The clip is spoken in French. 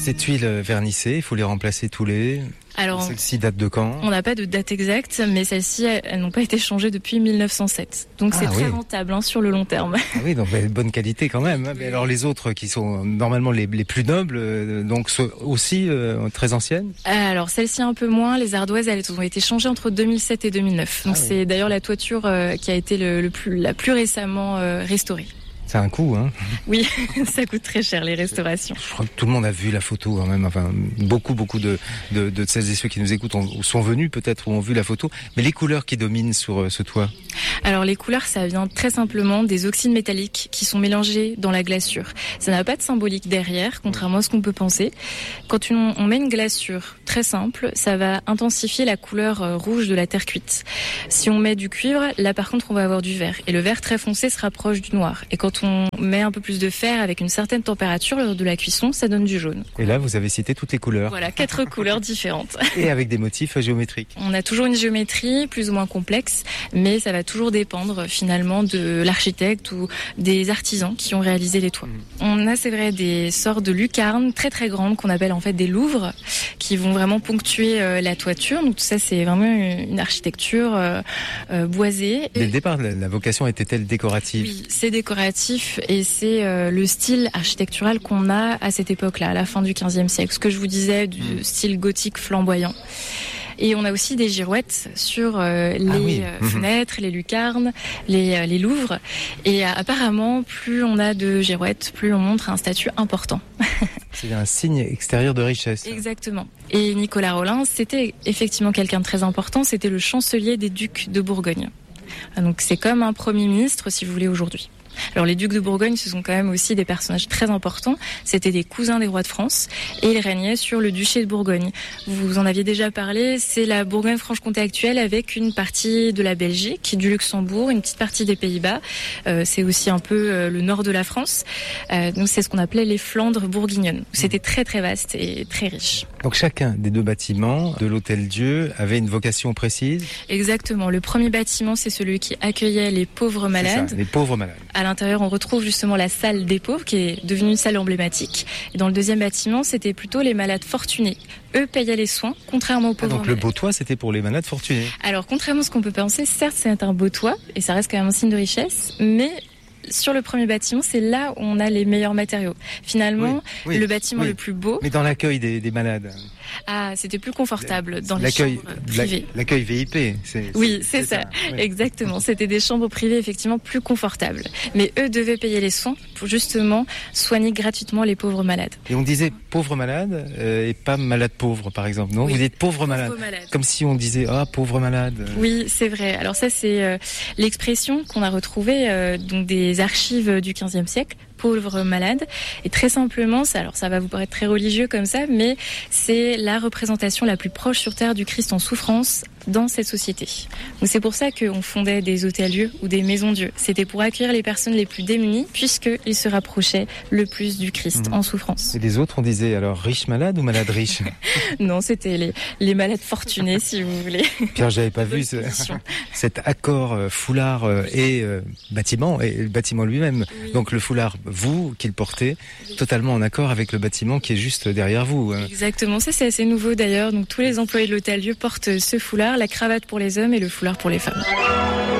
Ces tuiles vernissées, il faut les remplacer tous les... Alors, celle-ci date de quand ? On n'a pas de date exacte, mais celles-ci, elles n'ont pas été changées depuis 1907. Donc c'est très rentable sur le long terme. Ah oui, donc bonne qualité quand même. Mais alors les autres qui sont normalement les plus nobles, donc sont aussi très anciennes ? Alors celles-ci un peu moins. Les ardoises, elles ont été changées entre 2007 et 2009. Donc c'est d'ailleurs la toiture qui a été la plus récemment restaurée. Ça a un coût, hein ? Oui, ça coûte très cher, les restaurations. Je crois que tout le monde a vu la photo, quand même. Enfin, beaucoup de celles et ceux qui nous écoutent sont venus, peut-être, ou ont vu la photo. Mais les couleurs qui dominent sur ce toit ? Alors, les couleurs, ça vient très simplement des oxydes métalliques qui sont mélangés dans la glaçure. Ça n'a pas de symbolique derrière, contrairement à ce qu'on peut penser. Quand on met une glaçure très simple, ça va intensifier la couleur rouge de la terre cuite. Si on met du cuivre, là, par contre, on va avoir du vert. Et le vert très foncé se rapproche du noir. Et quand on met un peu plus de fer avec une certaine température lors de la cuisson, ça donne du jaune. Et là, vous avez cité toutes les couleurs. Voilà, 4 couleurs différentes. Et avec des motifs géométriques. On a toujours une géométrie plus ou moins complexe, mais ça va toujours dépendre finalement de l'architecte ou des artisans qui ont réalisé les toits. On a, c'est vrai, des sortes de lucarnes très très grandes qu'on appelle en fait des louvres, qui vont vraiment ponctuer la toiture. Donc tout ça, c'est vraiment une architecture boisée. Dès le départ, la vocation était-elle décorative ? Oui, c'est décoratif et c'est le style architectural qu'on a à cette époque-là, à la fin du XVe siècle. Ce que je vous disais du style gothique flamboyant. Et on a aussi des girouettes sur les fenêtres, les lucarnes, les louvres. Et apparemment, plus on a de girouettes, plus on montre un statut important. C'est un signe extérieur de richesse. Exactement. Et Nicolas Rolin, c'était effectivement quelqu'un de très important. C'était le chancelier des ducs de Bourgogne. Donc c'est comme un premier ministre, si vous voulez, aujourd'hui. Alors les ducs de Bourgogne, ce sont quand même aussi des personnages très importants. C'était des cousins des rois de France et ils régnaient sur le duché de Bourgogne. Vous en aviez déjà parlé, c'est la Bourgogne-Franche-Comté actuelle avec une partie de la Belgique, du Luxembourg, une petite partie des Pays-Bas. C'est aussi un peu le nord de la France. Donc c'est ce qu'on appelait les Flandres bourguignonnes. C'était très très vaste et très riche. Donc chacun des deux bâtiments de l'Hôtel-Dieu avait une vocation précise ? Exactement. Le premier bâtiment, c'est celui qui accueillait les pauvres malades. C'est ça, les pauvres malades. À l'intérieur, on retrouve justement la salle des pauvres qui est devenue une salle emblématique. Et dans le deuxième bâtiment, c'était plutôt les malades fortunés. Eux payaient les soins, contrairement aux pauvres malades. Donc le beau toit, c'était pour les malades fortunés. Alors, contrairement à ce qu'on peut penser, certes, c'est un beau toit et ça reste quand même un signe de richesse, mais sur le premier bâtiment, c'est là où on a les meilleurs matériaux. Finalement, le bâtiment le plus beau... Mais dans l'accueil des malades. Ah, c'était plus confortable dans les chambres privées. L'accueil VIP. C'est ça. Oui. Exactement. C'était des chambres privées effectivement plus confortables. Mais eux devaient payer les soins pour justement soigner gratuitement les pauvres malades. Et on disait pauvre malade et pas malade pauvre, par exemple. Non, vous dites pauvre malade. Comme si on disait pauvre malade. Oui, c'est vrai. Alors ça, c'est l'expression qu'on a retrouvée donc des archives du XVe siècle. Pauvre malade. Et très simplement, ça va vous paraître très religieux comme ça, mais c'est la représentation la plus proche sur Terre du Christ en souffrance dans cette société. Donc c'est pour ça qu'on fondait des hôtels-lieux ou des maisons-dieux. C'était pour accueillir les personnes les plus démunies, puisqu'ils se rapprochaient le plus du Christ en souffrance. Et les autres, on disait alors riche malade ou malade riche ? Non, c'était les malades fortunés, si vous voulez. Pierre, j'avais pas vu cet accord foulard et bâtiment, et le bâtiment lui-même. Oui. Donc le foulard, vous, qui le portez, totalement en accord avec le bâtiment qui est juste derrière vous. Exactement, ça c'est assez nouveau d'ailleurs. Donc tous les employés de l'hôtel-lieu portent ce foulard, la cravate pour les hommes et le foulard pour les femmes.